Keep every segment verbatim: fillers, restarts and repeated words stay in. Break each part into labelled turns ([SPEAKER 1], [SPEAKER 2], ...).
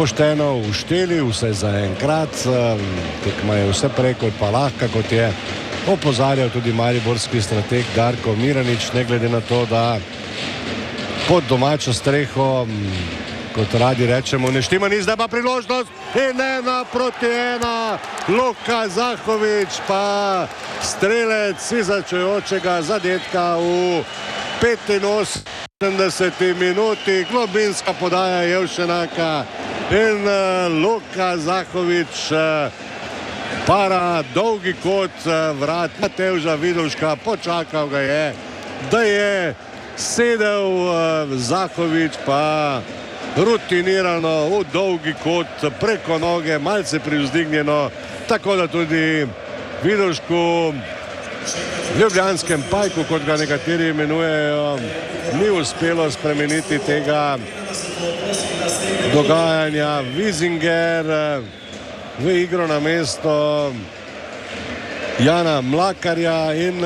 [SPEAKER 1] pošteno ušteli, vse za enkrat. Tekma je vse prej kot pa lahka, kot je opozarjal tudi mariborski strateg Darko Miranič, ne glede na to, da pod domačo streho, kot radi rečemo, ne štima ni, zdaj pa priložnost in ena proti ena. Luka Zahovič pa strelec izačujočega zadetka v petinosemdeseti minuti. Globinska podaja Jevšenaka in Luka Zahovič para dolgi kot vrat Matevža Vidovška, počakal ga je, da je sedel Zahovič pa rutinirano v dolgi kot preko noge, malce privzdignjeno, tako da tudi Vidovšku, ljubljanskem pajku, kot ga nekateri imenujejo, ni uspelo spremeniti tega dogajanja. Vizinger v igro na mesto Jana Mlakarja in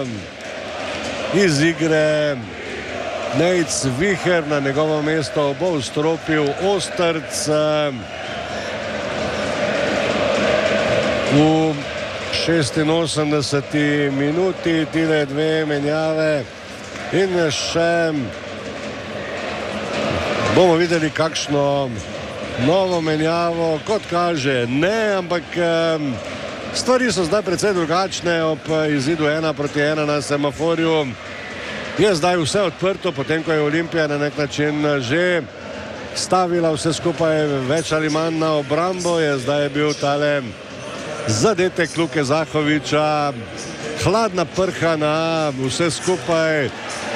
[SPEAKER 1] iz igre Nejc Viher, na njegovo mesto bo vstopil Ostrc. V šestinosemdeseti minuti tile dve menjave in še bomo videli kakšno novo menjavo, kot kaže ne, ampak stvari so zdaj precej drugačne. Ob izidu ena proti ena na semaforju je zdaj vse odprto, potem ko je Olimpija na nek način že stavila vse skupaj več ali manj na obrambo, je zdaj bil tale zadetek Luke Zahoviča, hladna prha na vse skupaj.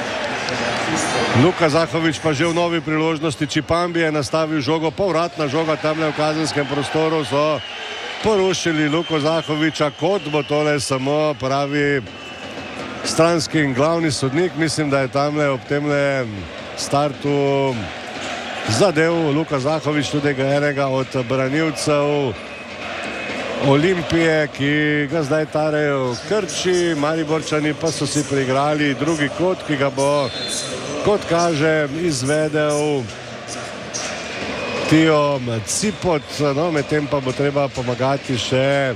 [SPEAKER 1] Luka Zahovič pa že v novi priložnosti. Čipambi je nastavil žogo, povratna žoga tamle v kazenskem prostoru, so porušili Luko Zahoviča, kot bo tole samo pravi stranski in glavni sodnik. Mislim, da je tamle ob temle startu zadev Luka Zahovič tudi enega od branilcev Olimpije, ki ga zdaj tarejo Krči. Mariborčani pa so si priigrali drugi kot, ki ga bo, kot kaže, izvedel Tijo Cipot. No, medtem pa bo treba pomagati še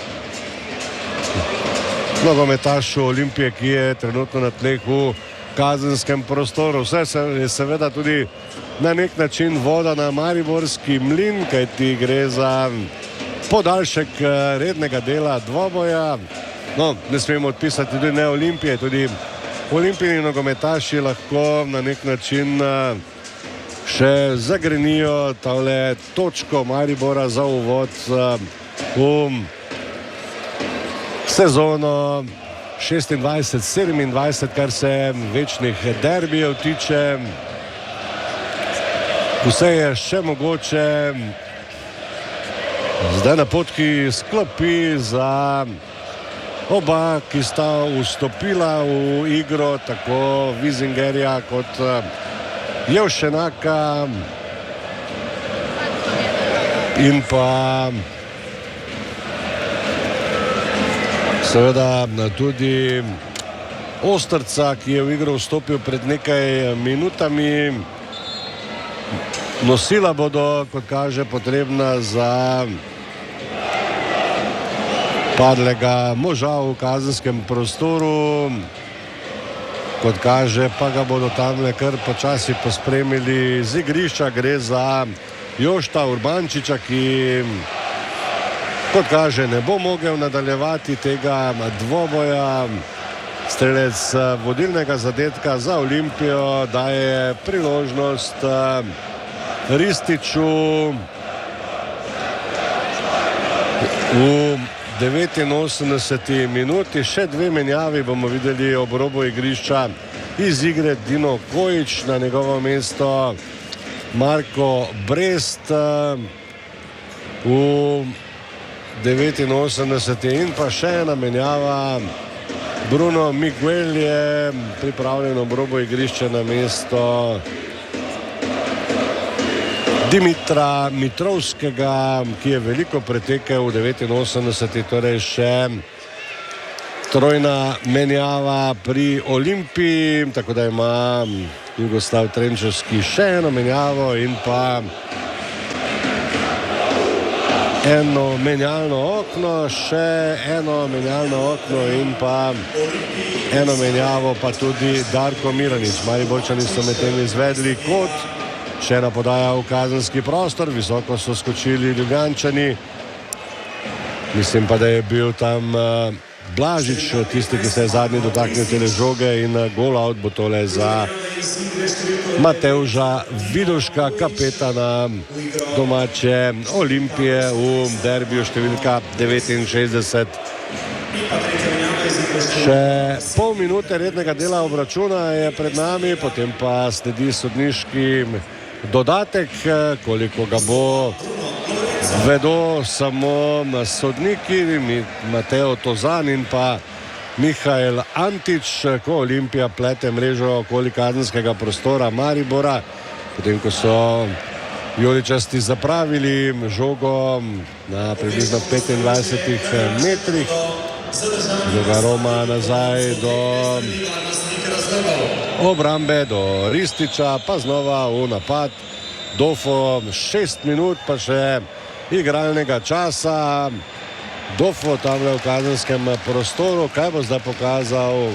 [SPEAKER 1] nogometašu Olimpije, ki je trenutno na tleh v kazenskem prostoru. Vse se je seveda tudi na nek način voda na mariborski mlin, kajti gre za podaljšek rednega dela dvoboja. No, ne smemo odpisati tudi ne Olimpije, tudi olimpijini nogometaši lahko na nek način še zagrenijo tale točko Maribora za uvod v sezono šestindvajset sedemindvajset, kar se večnih derbijev tiče. Vse je še mogoče. Zdaj napotki sklopi za oba, ki sta vstopila v igro, tako Vizingerja kot Jevšenaka in pa seveda tudi Ostrca, ki je v igro vstopil pred nekaj minutami. Nosila bodo, kot kaže, potrebna za padlega moža v kazenskem prostoru. Kot kaže, pa ga bodo tamle kar počasi pospremili z igrišča. Gre za Jošta Urbančiča, ki, kot kaže, ne bo mogel nadaljevati tega dvoboja. Strelec vodilnega zadetka za Olimpijo daje priložnost Rističu. V devetinosemdeseti minuti še dve menjavi bomo videli ob robu igrišča. Iz igre Dino Kojič, na njegovo mesto Marko Brest. V devetinosemdeseti in pa še ena menjava. Bruno Miguel je pripravljen ob robu igrišča na mesto Dimitra Mitrovskega, ki je veliko pretekel v devetinosemdeseti, torej še trojna menjava pri Olimpiji, tako da ima Jugoslav Trenčevski še eno menjavo in pa eno menjalno okno, še eno menjalno okno in pa eno menjavo pa tudi Darko Miranič. Mariborčani so med tem izvedli kot, še ena podaja v kazenski prostor, visoko so skočili Ljubljančani. Mislim pa, da je bil tam uh, Blažič, tisti, ki se je zadnji dotaknil tele žoge in uh, gol out bo tole za Matevža Viduška, kapetana domače Olimpije v derbiju številka devetinšestdeset. Še pol minute rednega dela obračuna je pred nami, potem pa sledi sodniški dodatek, koliko ga bo vedo samo sodniki, Mateo Tozan in pa Mihael Antič, ko Olimpija plete mrežo okoli kazenskega prostora Maribora, potem ko so vijoličasti zapravili žogo na približno petindvajsetih metrih. Žoga Roma nazaj do obrambe, do Rističa, pa znova v napad. Dofo, šest minut pa še igralnega časa. Dofo tam v kazenskem prostoru, kaj bo zdaj pokazal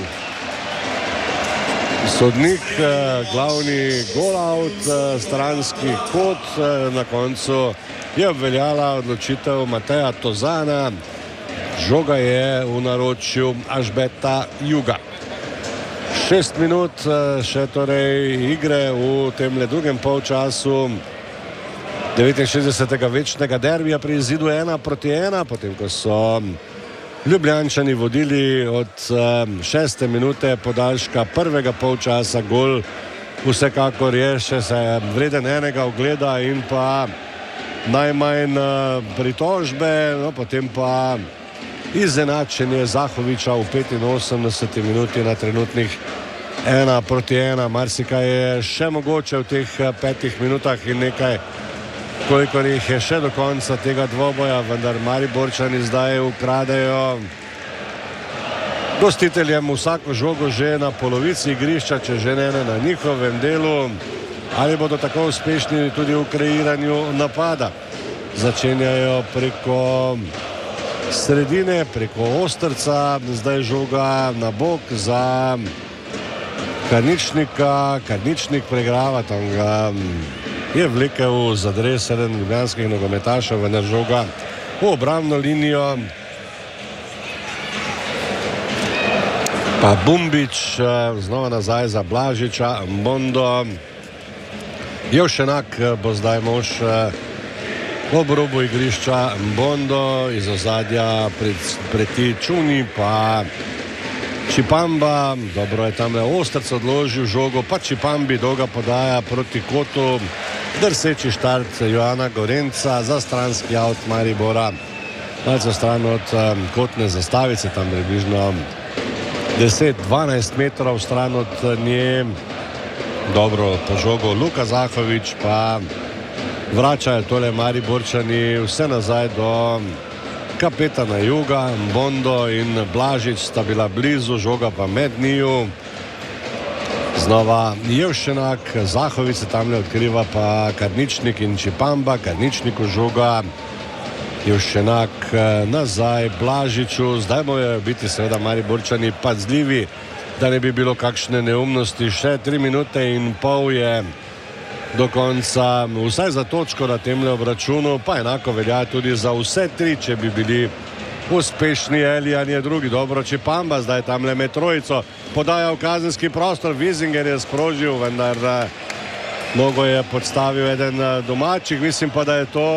[SPEAKER 1] sodnik, glavni gol out, stranski kot, na koncu je obveljala odločitev Mateja Tozana. Žoga je v naročju Ažbeta Juga. Šest minut še torej igre v temle drugem polčasu devetinšestdesetega večnega derbija pri izidu ena proti ena, potem ko so Ljubljančani vodili od šeste minute podaljška prvega polčasa. Gol vsekakor je še se vreden enega ogleda in pa najmanj pritožbe, no potem pa izenačenje Zahoviča v petinosemdeseti minuti na trenutnih ena proti ena. Marsikaj je še mogoče v teh petih minutah in nekaj, kolikor jih je še do konca tega dvoboja, vendar Mariborčani zdaj ukradejo gostiteljem vsako žogo že na polovici igrišča, če že ne na njihovem delu. Ali bodo tako uspešni tudi v kreiranju napada? Začenjajo preko sredine, preko Ostrca, zdaj žoga na bok za Karničnika. Karničnik pregrava, tam ga je vlekel za dres eden ljubljanskih nogometašev, vendar žoga v obrambno linijo. Pa Bumbič znova nazaj za Blažiča, Mondo. Jevšenak bo zdaj mož ob robu igrišča, Bondo iz ozadja preti Čuni, pa Čipamba. Dobro je tam Ostrc odložil žogo, pa Čipambi dolga podaja proti kotu. Drseči štart Johana Gorenca za stranski out Maribora. Malce stran od kotne zastavice, tam približno deset dvanajst metrov stran od nje. Dobro po žogo Luka Zahovič, pa vračajo tole Mariborčani vse nazaj do kapetana Juga. Bondo in Blažič sta bila blizu, žoga pa med njiju. Znova Jevšenak, Zahovič se tam ne odkriva, pa Karničnik in Čipamba. Karničniku žoga, Jevšenak nazaj Blažiču. Zdaj morajo biti seveda Mariborčani pazljivi, da ne bi bilo kakšne neumnosti. Še tri minute in pol je do konca, vsaj za točko na temle obračunu, pa enako velja tudi za vse tri, če bi bili uspešni. Elijan je drugi, dobro Čipamba, zdaj tam le med trojico, podaja v kazenski prostor, Vizinger je sprožil, vendar mnogo je podstavil eden domačih, mislim pa, da je to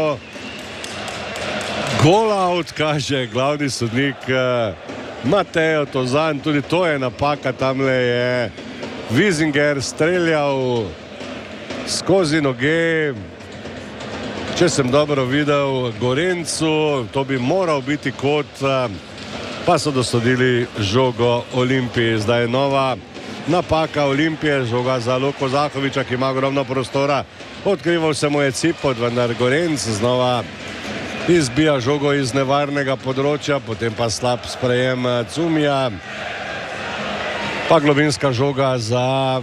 [SPEAKER 1] gol out, kaže glavni sodnik Mateo Tozan. Tudi to je napaka, tam le je Vizinger streljal skozi noge, če sem dobro videl, Gorencu. To bi moral biti kot, pa so dosodili žogo Olimpiji. Zdaj nova napaka Olimpije, žoga za Luko Zahoviča, ki ima ogromno prostora. Odkrival se mu je Cipot, vendar Gorenc znova izbija žogo iz nevarnega področja, potem pa slab sprejem Cumija. Pa globinska žoga za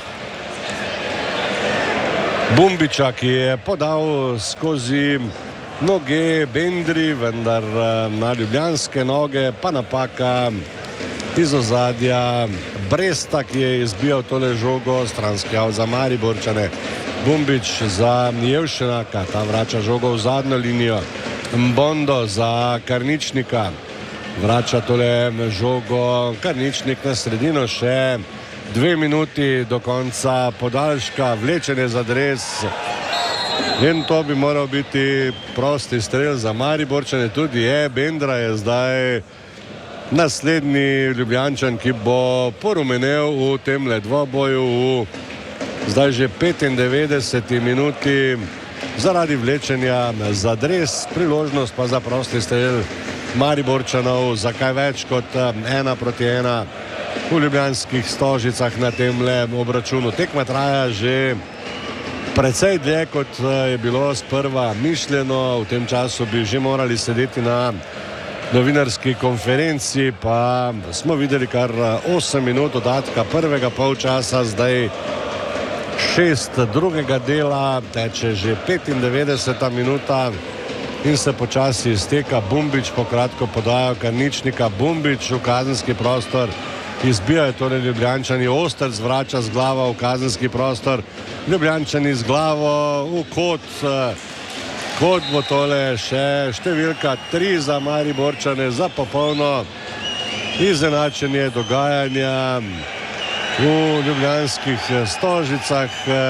[SPEAKER 1] Bumbiča, ki je podal skozi noge Bendri, vendar na ljubljanske noge pa napaka iz ozadja Bresta, ki je izbijal tole žogo, stranski av za Mariborčane. Bumbič za Jevšenaka, ta vrača žogo v zadnjo linijo. Mbondo za Karničnika, vrača tole žogo Karničnik na sredino, še dve minuti do konca podaljška, vlečenje za dres. In to bi moral biti prosti strel za Mariborčane, tudi je. Bendra je zdaj naslednji Ljubljančan, ki bo porumenel v temle dvoboju v zdaj že petindevetdeseti minuti zaradi vlečenja za dres, priložnost pa za prosti strel Mariborčanov za kaj več kot ena proti ena v ljubljanskih Stožicah na temle obračunu. Tekma traja že precej dlje, kot je bilo sprva mišljeno. V tem času bi že morali sedeti na novinarski konferenci, pa smo videli kar osem minut dodatka prvega polčasa, zdaj šest drugega dela, teče že petindevetdeseta minuta in se počasi izteka. Bumbič po kratko podajo Karničnika, Bumbič v kazenski prostor, izbijajo torej Ljubljančani, Osterc vrača z glavo v kazenski prostor, Ljubljančani z glavo v kot, kot bo tole še številka tri za Mariborčane, za popolno izenačenje dogajanja v ljubljanskih Stožicah.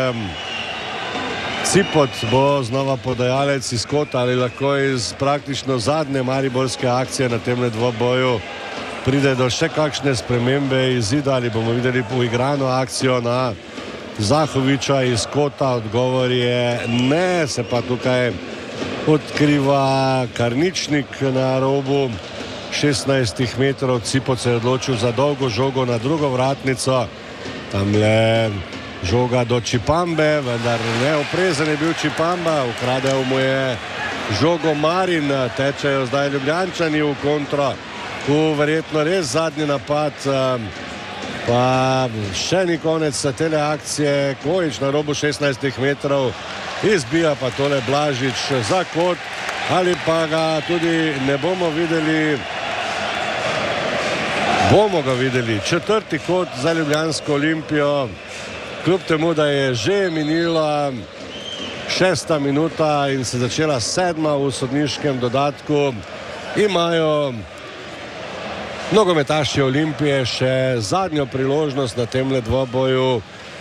[SPEAKER 1] Cipot bo znova podajalec iz kota, ali lahko iz praktično zadnje mariborske akcije na temle dvoboju pride do še kakšne spremembe izida, ali bomo videli poigrano akcijo na Zahoviča iz kota. Odgovor je ne, se pa tukaj odkriva Karničnik na robu šestnajstih metrov. Cipot se je odločil za dolgo žogo na drugo vratnico, tamle žoga do Čipambe, vendar neoprezen je bil Čipamba, ukradel mu je žogo Marin. Tečejo zdaj Ljubljančani v kontro, v verjetno res zadnji napad, pa še ni konec tele akcije. Kojič na robu šestnajstih metrov, izbija pa tole Blažič za kot, ali pa ga tudi ne bomo videli. Bomo ga videli. Četrti kot za ljubljansko Olimpijo, kljub temu, da je že minila šesta minuta in se začela sedma v sodniškem dodatku, imajo nogometaši Olimpije še zadnjo priložnost na temle dvoboju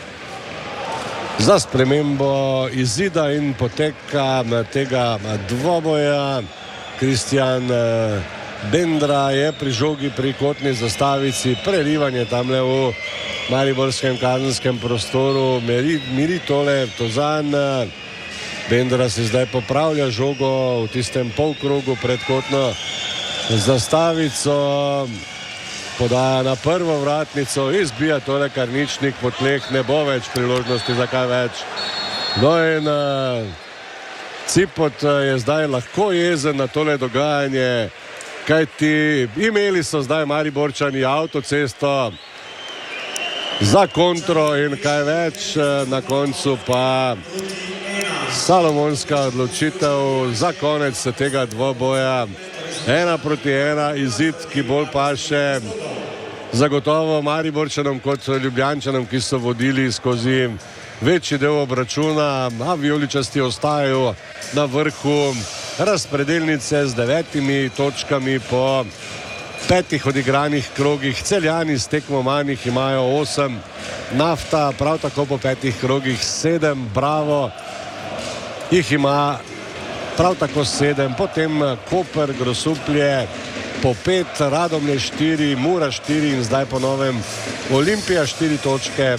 [SPEAKER 1] za spremembo izida in poteka tega dvoboja. Kristjan Bendra je pri žogi pri kotni zastavici, prerivanje tamle v mariborskem kazenskem prostoru, miri, miri tole Tozan. Bendra si zdaj popravlja žogo v tistem polkrogu pred kotno zastavico, podaja na prvo vratnico, izbija tole Karničnik po tleh, ne bo več priložnosti za kaj več. No in uh, Cipot je zdaj lahko jezen na tole dogajanje, kajti imeli so zdaj Mariborčani avtocesto za kontro in kaj več, na koncu pa salomonska odločitev za konec tega dvoboja. Ena proti ena, izid, ki bolj paše zagotovo Mariborčanom kot Ljubljančanom, ki so vodili skozi večji del obračuna, a vijoličasti ostajajo na vrhu razpredelnice z devetimi točkami po petih odigranih krogih. Celjani s tekmo manjih imajo osem, Nafta prav tako po petih krogih sedem, Bravo jih ima prav tako sedem, potem Koper, Grosuplje po pet, Radomlje štiri, Mura štiri in zdaj po novem Olimpija štiri točke.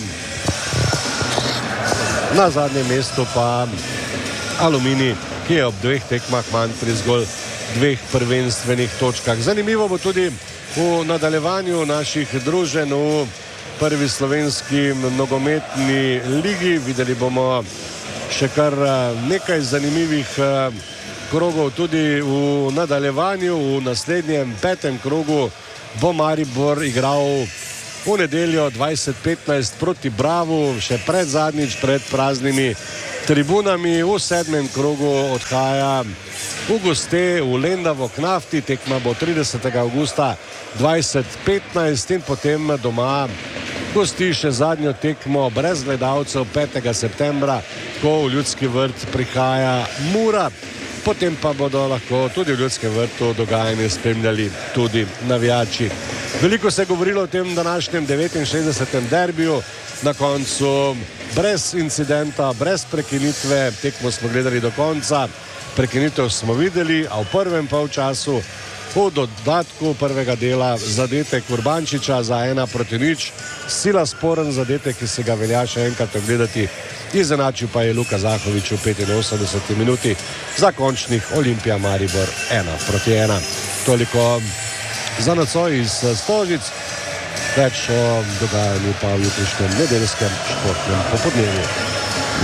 [SPEAKER 1] Na zadnjem mestu pa Aluminij, ki je ob dveh tekmah manj pri zgolj dveh prvenstvenih točkah. Zanimivo bo tudi v nadaljevanju naših druženj v prvi slovenski nogometni ligi. Videli bomo še kar nekaj zanimivih krogov tudi v nadaljevanju. V naslednjem petem krogu bo Maribor igral v nedeljo dvajset petnajst proti Bravu, še pred zadnjič pred praznimi tribunami. V sedmem krogu odhaja v goste v Lendavo k Nafti. Tekma bo tridesetega avgusta dvajset petnajst in potem doma gosti še zadnjo tekmo brez gledalcev petega septembra, ko v Ljudski vrt prihaja Mura. Potem pa bodo lahko tudi v Ljudskem vrtu dogajanje spremljali tudi navijači. Veliko se je govorilo o tem današnjem devetinšestdesetem derbiju. Na koncu brez incidenta, brez prekinitve, tekmo smo gledali do konca. Prekinitev smo videli, a v prvem polčasu po dodatku prvega dela zadetek Urbančiča za ena proti nič. Sila sporen zadetek, ki se ga velja še enkrat ogledati. Izenačil pa je Luka Zahovič v petinosemdeseti minuti za končnih Olimpija Maribor ena proti ena. Toliko za nocoj iz Stožic. Več o dogajanju pa v jutrišnjem nedeljskem športnem popodnevu.